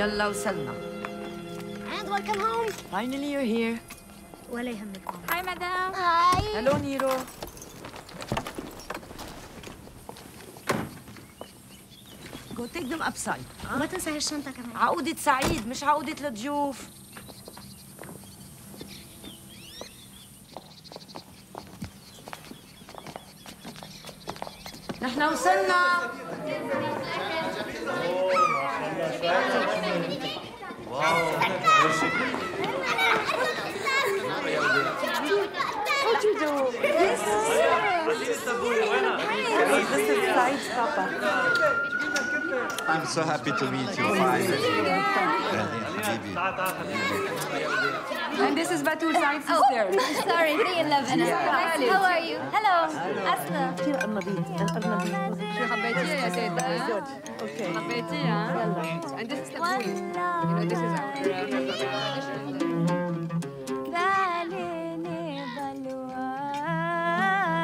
يلا وصلنا. And welcome home. Finally you're here. ولا يهمك. Hi, madam. Hi. Hello, Nero. Go take them upside. ما تنسى هالشنطة كمان. عقودة سعيد مش عقودة الضيوف. نحن وصلنا. What you do? Yes. This is Said's papa. I'm so happy to meet you. And this is Batul, Said's sister. Sorry, 311. How are you? Hello. أسماء. كثير قرنبيط. شو حبيتيها يا سيدة؟ Okay. حبيتيها؟ And this is the boy. You know, this is our